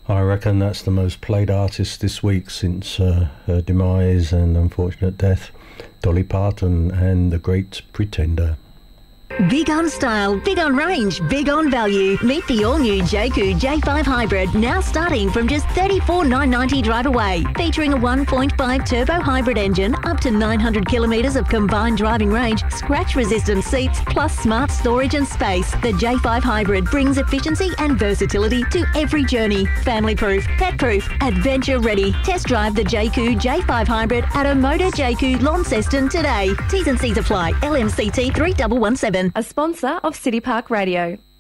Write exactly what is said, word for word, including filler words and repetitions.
I reckon that's the most played artist this week since uh, her demise and unfortunate death, Dolly Parton and The Great Pretender. Big on style, big on range, big on value. Meet the all-new Jayco J five Hybrid, now starting from just thirty-four thousand nine hundred ninety dollars drive away. Featuring a one point five turbo hybrid engine, up to nine hundred kilometres of combined driving range, scratch-resistant seats, plus smart storage and space. The J five Hybrid brings efficiency and versatility to every journey. Family-proof, pet-proof, adventure-ready. Test drive the Jayco J five Hybrid at Omoda Jayco Launceston today. T's and C's apply. L M C T three one one seven. A sponsor of City Park Radio.